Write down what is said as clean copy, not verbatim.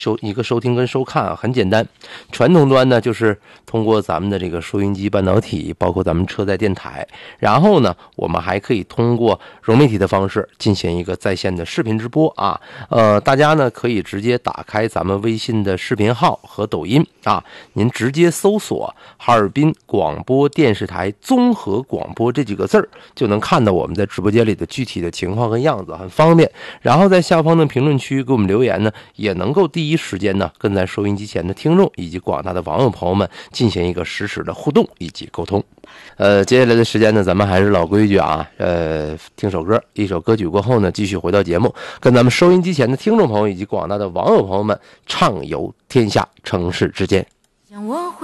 收听跟收看啊，很简单。传统端呢，就是通过咱们的这个收音机、半导体，包括咱们车载电台。然后呢，我们还可以通过融媒体的方式进行一个在线的视频直播啊。大家呢可以直接打开咱们微信的视频号和抖音啊，您直接搜索哈尔滨广播电视台综合广播这几个字儿，就能看到我们在直播间里的具体的情况和样子，很方便。然后在下方的评论区给我们留言呢，也能够第一时间呢跟在收音机前的听众以及广大的网友朋友们进行一个实时的互动以及沟通。接下来的时间呢，咱们还是老规矩啊，听首歌，一首歌曲过后呢，继续回到节目，跟咱们收音机前的听众朋友以及广大的网友朋友们畅游天下城市之间。